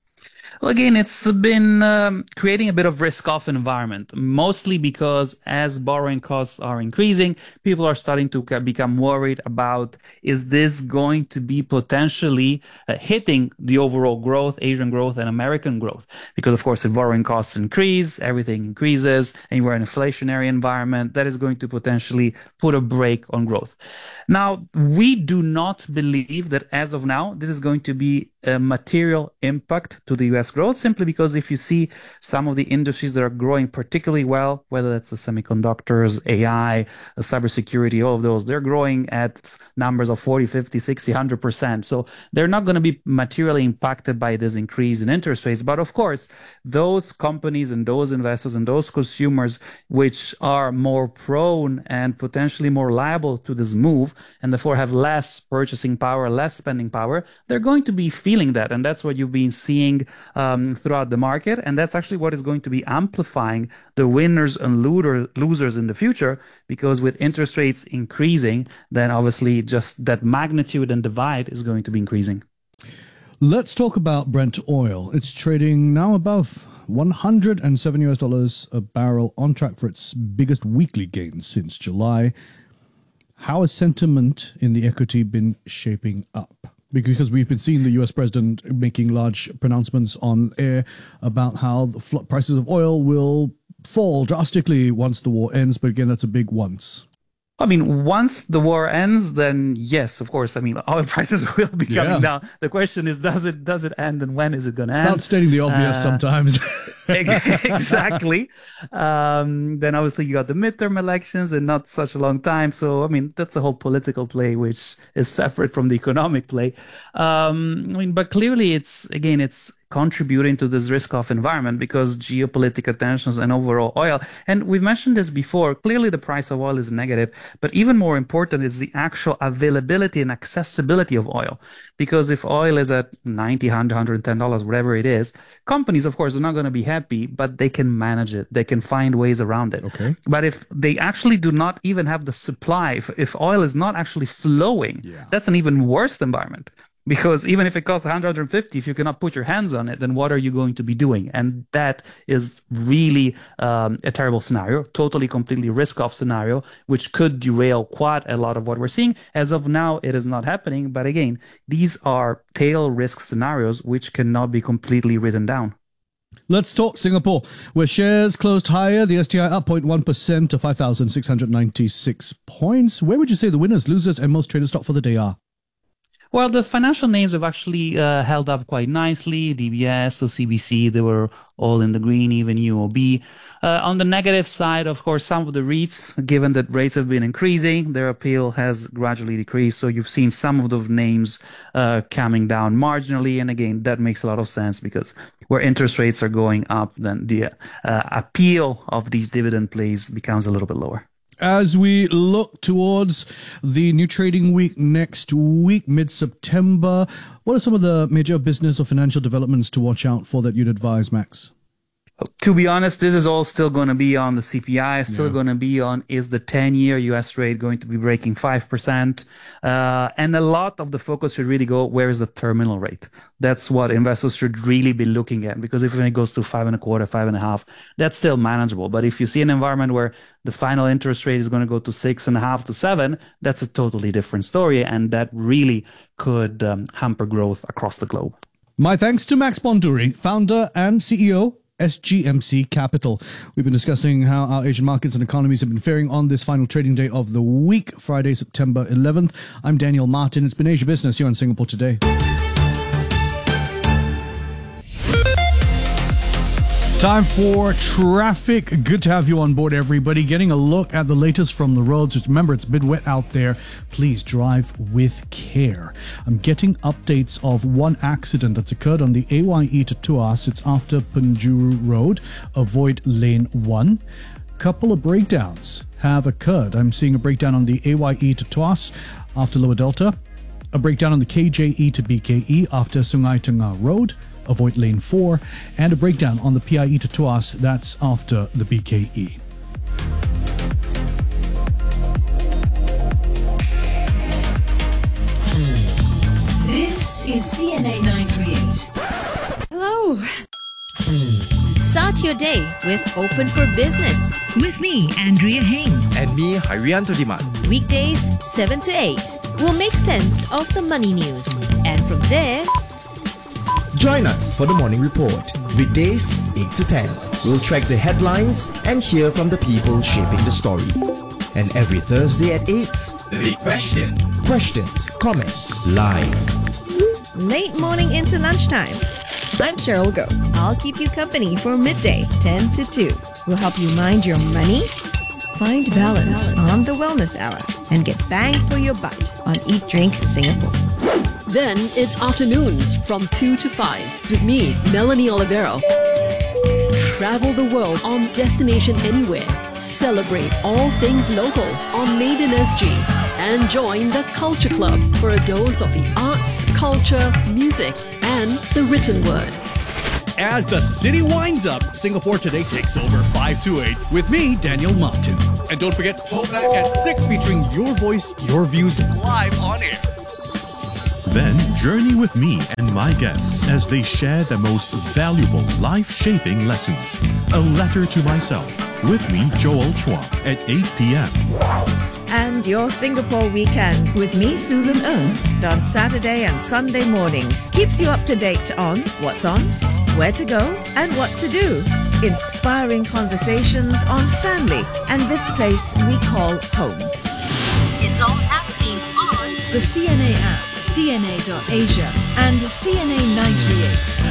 S19: Well, again, it's been um, creating a bit of risk-off environment, mostly because as borrowing costs are increasing, people are starting to become worried about, is this going to be potentially uh, hitting the overall growth, Asian growth and American growth? Because, of course, if borrowing costs increase, everything increases, and we're in an inflationary environment, that is going to potentially put a brake on growth. Now, we do not believe that as of now, this is going to be a material impact to the U S growth, simply because if you see some of the industries that are growing particularly well, whether that's the semiconductors, A I, cybersecurity, all of those, they're growing at numbers of forty, fifty, sixty, one hundred percent. So they're not going to be materially impacted by this increase in interest rates. But of course, those companies and those investors and those consumers which are more prone and potentially more liable to this move and therefore have less purchasing power, less spending power, they're going to be feeling that, and that's what you've been seeing um, throughout the market, and that's actually what is going to be amplifying the winners and loser, losers in the future, because with interest rates increasing, then obviously just that magnitude and divide is going to be increasing.
S5: Let's talk about Brent oil. It's trading now above one hundred seven U S dollars a barrel, on track for its biggest weekly gain since July. How has sentiment in the equity been shaping up? Because we've been seeing the U S president making large pronouncements on air about how the fl- prices of oil will fall drastically once the war ends. But again, that's a big once.
S19: I mean, once the war ends, then yes, of course. I mean, oil prices will be coming yeah. down. The question is, does it does it end, and when is it going to end?
S5: It's about stating the obvious uh, sometimes.
S19: Exactly. Um, then obviously you got the midterm elections in not such a long time. So, I mean, that's a whole political play, which is separate from the economic play. Um, I mean, but clearly it's, again, it's contributing to this risk-off environment because geopolitical tensions and overall oil. And we've mentioned this before. Clearly, the price of oil is negative, but even more important is the actual availability and accessibility of oil. Because if oil is at ninety, one hundred, one hundred ten dollars, whatever it is, companies, of course, are not going to be happy, but they can manage it. They can find ways around it.
S5: Okay.
S19: But if they actually do not even have the supply, if, if oil is not actually flowing, yeah. that's an even worse environment. Because even if it costs one hundred, one hundred fifty, if you cannot put your hands on it, then what are you going to be doing? And that is really um, a terrible scenario, totally, completely risk-off scenario, which could derail quite a lot of what we're seeing. As of now, it is not happening. But again, these are tail risk scenarios which cannot be completely written down.
S5: Let's talk Singapore, where shares closed higher. The S T I up zero point one percent to five thousand six hundred ninety-six points. Where would you say the winners, losers, and most traded stock for the day are?
S19: Well, the financial names have actually uh, held up quite nicely. D B S, O C B C, they were all in the green, even U O B. Uh, on the negative side, of course, some of the REITs, given that rates have been increasing, their appeal has gradually decreased. So you've seen some of those names uh, coming down marginally. And again, that makes a lot of sense because where interest rates are going up, then the uh, appeal of these dividend plays becomes a little bit lower.
S5: As we look towards the new trading week next week, mid-September, what are some of the major business or financial developments to watch out for that you'd advise, Max?
S19: To be honest, this is all still going to be on the C P I, still yeah. going to be on, is the ten-year U S rate going to be breaking five percent? Uh, and a lot of the focus should really go, where is the terminal rate? That's what investors should really be looking at, because if it goes to five and a quarter, five and a half, that's still manageable. But if you see an environment where the final interest rate is going to go to six and a half to seven, that's a totally different story. And that really could um, hamper growth across the globe.
S5: My thanks to Max Bonduri, founder and C E O, S G M C Capital. We've been discussing how our Asian markets and economies have been faring on this final trading day of the week, Friday, September eleventh. I'm Daniel Martin. It's been Asia Business here on Singapore Today. Time for traffic. Good to have you on board, everybody. Getting a look at the latest from the roads. Just remember, it's a bit wet out there. Please drive with care. I'm getting updates of one accident that's occurred on the A Y E to Tuas. It's after Penjuru Road. Avoid lane one. Couple of breakdowns have occurred. I'm seeing a breakdown on the A Y E to Tuas after Lower Delta. A breakdown on the K J E to B K E after Sungai Tengah Road. Avoid lane four, and a breakdown on the P I E to Tuas, that's after the B K E.
S1: This is C N A nine three eight.
S20: Hello, Start your day with Open for Business.
S1: With me, Andrea Heng.
S21: And me, Harianto Diman.
S20: Weekdays, seven to eight. We'll make sense of the money news. And from there,
S21: join us for the Morning Report. Weekdays, eight to ten. We'll track the headlines and hear from the people shaping the story. And every Thursday at eight, The Big Question. Questions, comments, live.
S22: Late morning into lunchtime. I'm Cheryl Go. I'll keep you company for midday, ten to two. We'll help you mind your money, find balance on the Wellness Hour, and get bang for your buck on Eat Drink Singapore.
S23: Then it's afternoons from two to five with me, Melanie Olivero. Travel the world on Destination Anywhere. Celebrate all things local on Made in S G. And join the Culture Club for a dose of the arts, culture, music, and the written word.
S5: As the city winds up, Singapore Today takes over five to eight with me, Daniel Martin. And don't forget, Talk Back at six featuring your voice, your views live on air.
S17: Then journey with me and my guests as they share the most valuable life-shaping lessons. A Letter to Myself with me, Joel Chua, at eight p.m.
S22: And your Singapore weekend with me, Susan Ng, on Saturday and Sunday mornings. Keeps you up to date on what's on, where to go, and what to do. Inspiring conversations on family and this place we call home.
S1: It's all happening on
S2: the C N A app, C N A dot Asia, and C N A nine thirty-eight.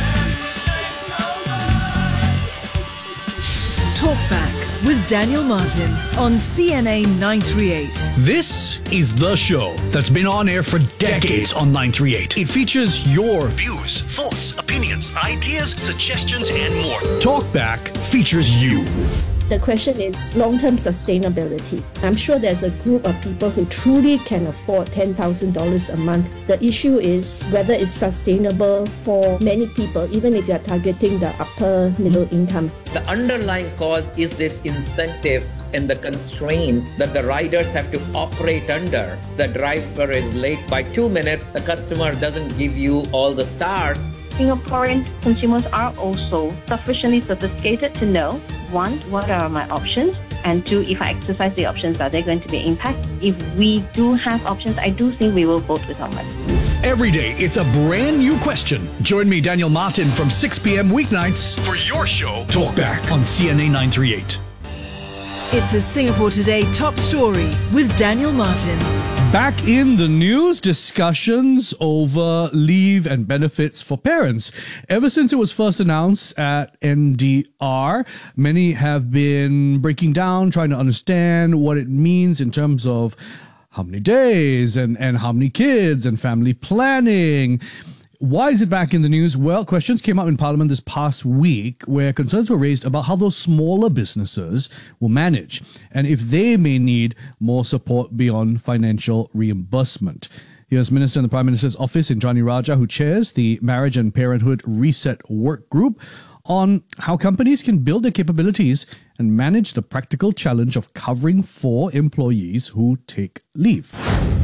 S2: Talk Back with Daniel Martin on C N A nine thirty-eight.
S5: This is the show that's been on air for decades on nine thirty-eight. It features your views, thoughts, opinions, ideas, suggestions, and more. Talk Back features you.
S24: The question is long-term sustainability. I'm sure there's a group of people who truly can afford ten thousand dollars a month. The issue is whether it's sustainable for many people, even if you're targeting the upper middle income.
S25: The underlying cause is this incentive and the constraints that the riders have to operate under. The driver is late by two minutes. The customer doesn't give you all the stars.
S26: Singaporean consumers are also sufficiently sophisticated to know, one, what are my options? And two, if I exercise the options, are there going to be impact? If we do have options, I do think we will vote with our money.
S5: Every day, it's a brand new question. Join me, Daniel Martin, from six p.m. weeknights for your show, Talk Back on C N A nine thirty-eight.
S2: It's a Singapore Today top story with Daniel Martin.
S5: Back in the news, discussions over leave and benefits for parents. Ever since it was first announced at N D R, many have been breaking down, trying to understand what it means in terms of how many days and, and how many kids and family planning. Why is it back in the news? Well, questions came up in Parliament this past week where concerns were raised about how those smaller businesses will manage and if they may need more support beyond financial reimbursement. Here's Minister in the Prime Minister's office, Indranee Rajah, who chairs the Marriage and Parenthood Reset Work Group, on how companies can build their capabilities and manage the practical challenge of covering for employees who take leave.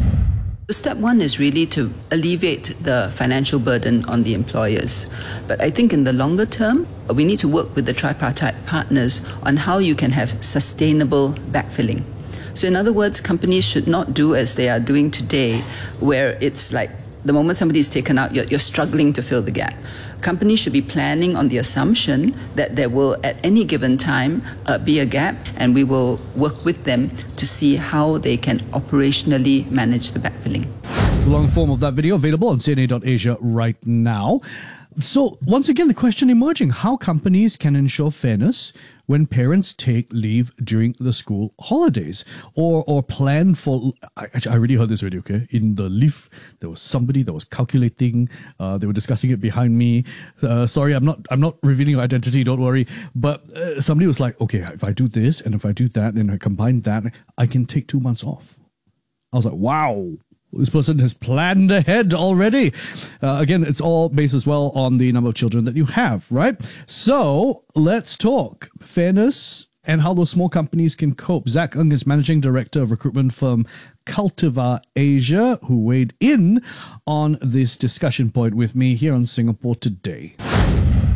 S27: Step one is really to alleviate the financial burden on the employers. But I think in the longer term, we need to work with the tripartite partners on how you can have sustainable backfilling. So in other words, companies should not do as they are doing today, where it's like the moment somebody is taken out, you're, you're struggling to fill the gap. Companies should be planning on the assumption that there will at any given time uh, be a gap, and we will work with them to see how they can operationally manage the backfilling.
S5: The long form of that video available on C N A dot Asia right now. So once again, the question emerging, how companies can ensure fairness when parents take leave during the school holidays or or plan for... Actually, I already heard this already, okay? In the leave, there was somebody that was calculating. Uh, they were discussing it behind me. Uh, sorry, I'm not I'm not revealing your identity, don't worry. But uh, somebody was like, okay, if I do this and if I do that and I combine that, I can take two months off. I was like, wow. This person has planned ahead already. Uh, again, it's all based as well on the number of children that you have, right? So let's talk fairness and how those small companies can cope. Zach Ng is Managing Director of recruitment firm Cultivar Asia, who weighed in on this discussion point with me here on Singapore Today.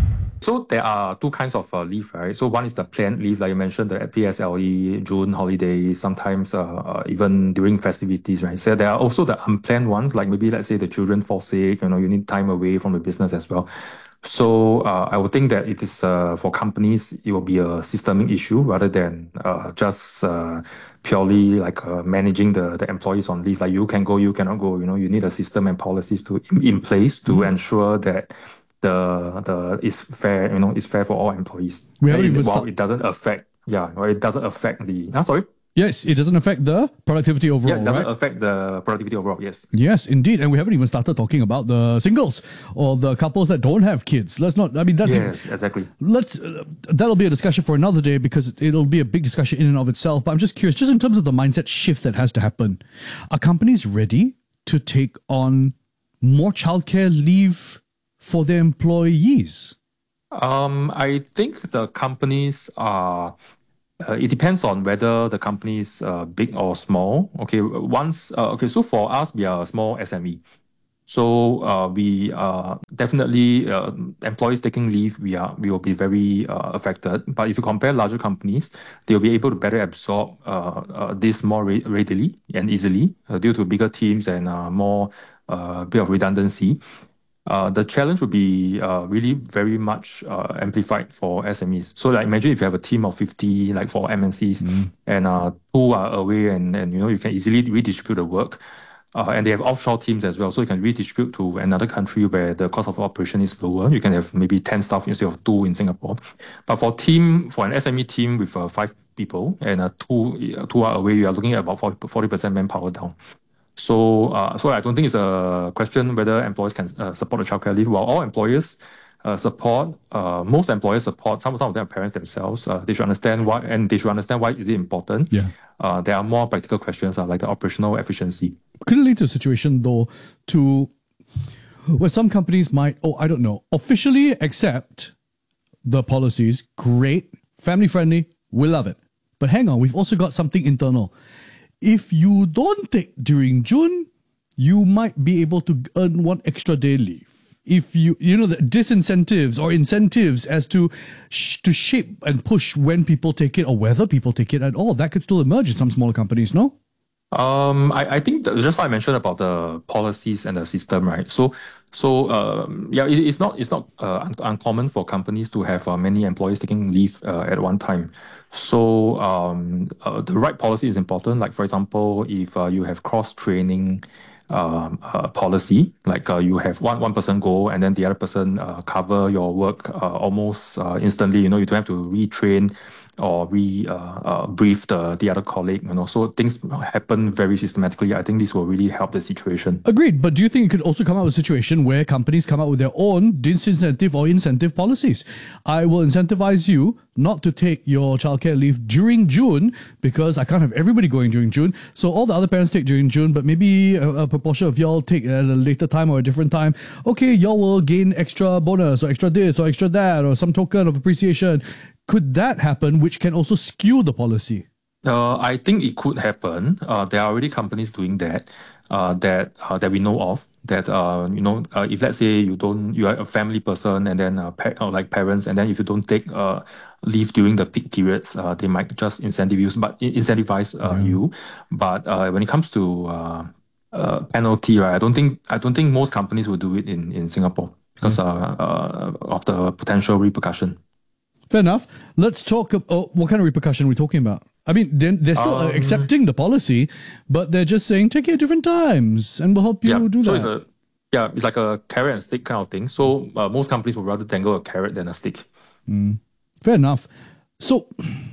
S4: So there are two kinds of uh, leave, right? So one is the planned leave, like you mentioned, the P S L E, June holidays, sometimes uh, uh, even during festivities, right? So there are also the unplanned ones, like maybe let's say the children fall sick, you know, you need time away from the business as well. So uh, I would think that it is uh, for companies, it will be a systemic issue rather than uh, just uh, purely like uh, managing the, the employees on leave. Like you can go, you cannot go. You know, you need a system and policies to in, in place to mm-hmm. ensure that the the is fair. You know, it's fair for all employees.
S5: We haven't even
S4: well,
S5: start-
S4: it doesn't affect. Yeah, well, it doesn't affect the. Ah, sorry.
S5: Yes, it doesn't affect the productivity overall,
S4: Yeah, it doesn't
S5: right?
S4: affect the productivity overall, yes.
S5: Yes, indeed. And we haven't even started talking about the singles or the couples that don't have kids. Let's not, I mean, that's...
S4: Yes, exactly.
S5: Let's, uh, that'll be a discussion for another day because it'll be a big discussion in and of itself. But I'm just curious, just in terms of the mindset shift that has to happen, are companies ready to take on more childcare leave for their employees?
S4: Um, I think the companies are... Uh, it depends on whether the company is uh, big or small. Okay, once uh, okay, so for us, we are a small S M E. So uh, we are definitely uh, employees taking leave. We are we will be very uh, affected. But if you compare larger companies, they will be able to better absorb uh, uh, this more re- readily and easily uh, due to bigger teams and uh, more uh, bit of redundancy. Uh, the challenge would be uh, really very much uh, amplified for S M Es. So like imagine if you have a team of fifty, like for M N Cs, mm. and uh, two are away and, and you know you can easily redistribute the work. Uh, and they have offshore teams as well, so you can redistribute to another country where the cost of operation is lower. You can have maybe ten staff instead of two in Singapore. But for team, for an S M E team with uh, five people and uh, two, uh, two are away, you are looking at about forty percent manpower down. So, uh, so I don't think it's a question whether employers can uh, support the childcare leave. While all employers uh, support, uh, most employers support. Some some of them are parents themselves. Uh, they should understand why, and they should understand why is it important.
S5: Yeah.
S4: Uh, there are more practical questions, uh, like the operational efficiency.
S5: Could it lead to a situation though, to where some companies might, oh, I don't know, officially accept the policies? Great, family friendly, we love it. But hang on, we've also got something internal. If you don't take during June, you might be able to earn one extra day leave. If you, you know, the disincentives or incentives as to sh- to shape and push when people take it or whether people take it at all, that could still emerge in some smaller companies, no?
S4: Um, I, I think that just like I mentioned about the policies and the system, right? So, so um, yeah, it, it's not it's not uh, un- uncommon for companies to have uh, many employees taking leave uh, at one time. So um, uh, the right policy is important. Like for example, if uh, you have cross training um, uh, policy, like uh, you have one one person go and then the other person uh, cover your work uh, almost uh, instantly. You know, you don't have to retrain or re uh, uh, brief the the other colleague, you know, so things happen very systematically. I think this will really help the situation.
S5: Agreed, but do you think it could also come out with a situation where companies come out with their own disincentive or incentive policies? I will incentivize you not to take your childcare leave during June because I can't have everybody going during June. So all the other parents take during June, but maybe a, a proportion of y'all take at a later time or a different time. Okay, y'all will gain extra bonus or extra this or extra that or some token of appreciation. Could that happen, which can also skew the policy?
S4: Uh, I think it could happen. Uh, there are already companies doing that. Uh, that uh, that we know of. That uh, you know, uh, if let's say you don't, you are a family person, and then uh, pa- uh, like parents, and then if you don't take uh, leave during the peak periods, uh, they might just incentive you, but incentivize uh, yeah. you. But uh, when it comes to uh, uh, penalty, right, I don't think I don't think most companies will do it in, in Singapore because mm. uh, uh, of the potential repercussion.
S5: Fair enough. Let's talk about what kind of repercussion we're talking about. I mean, they're, they're still um, accepting the policy, but they're just saying, take it at different times and we'll help you
S4: yeah,
S5: do
S4: so
S5: that.
S4: It's a, yeah, it's like a carrot and stick kind of thing. So uh, most companies would rather dangle a carrot than a stick.
S5: Mm. Fair enough. So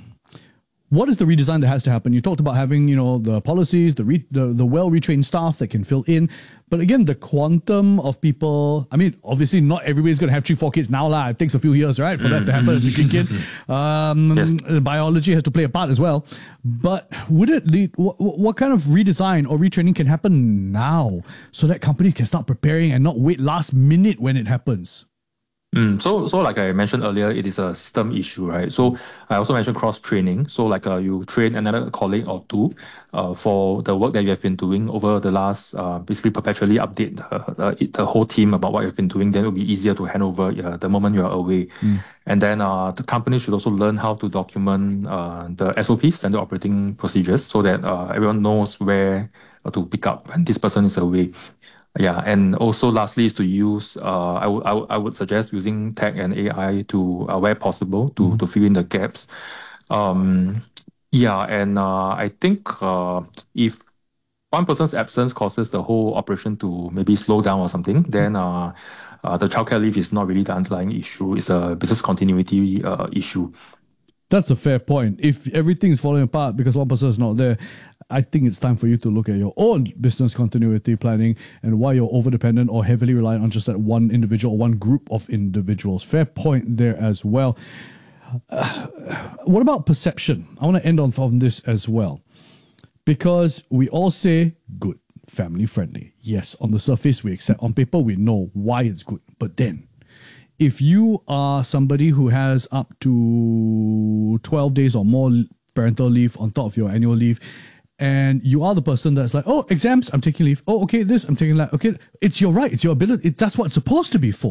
S5: what is the redesign that has to happen? You talked about having, you know, the policies, the re- the, the well-retrained staff that can fill in. But again, the quantum of people, I mean, obviously not everybody's going to have three, four kids now. lah. It takes a few years, right, for mm. that to happen to kick in. Um, yes. Biology has to play a part as well. But would it lead, what, what kind of redesign or retraining can happen now so that companies can start preparing and not wait last minute when it happens?
S4: Mm, so, so like I mentioned earlier, it is a system issue, right? So I also mentioned cross training. So like uh, you train another colleague or two uh, for the work that you have been doing over the last, uh, basically perpetually update the, the, the whole team about what you've been doing. Then it will be easier to hand over uh, the moment you are away.
S5: Mm.
S4: And then uh, the company should also learn how to document uh, the S O Ps, standard operating procedures, so that uh, everyone knows where uh, to pick up when this person is away. Yeah, and also lastly is to use, uh, I would I would I would suggest using tech and A I to, uh, where possible, to, to fill in the gaps. Um, yeah, and uh, I think uh, if one person's absence causes the whole operation to maybe slow down or something, then uh, uh, the childcare leave is not really the underlying issue. It's a business continuity uh, issue.
S5: That's a fair point. If everything is falling apart because one person is not there, I think it's time for you to look at your own business continuity planning and why you're over-dependent or heavily reliant on just that one individual or one group of individuals. Fair point there as well. Uh, what about perception? I want to end on, on this as well. Because we all say, good, family-friendly. Yes, on the surface we accept. On paper we know why it's good. But then, if you are somebody who has up to twelve days or more parental leave on top of your annual leave, and you are the person that's like, oh, exams, I'm taking leave. Oh, okay, this, I'm taking that. Okay, it's your right. It's your ability. It, that's what it's supposed to be for.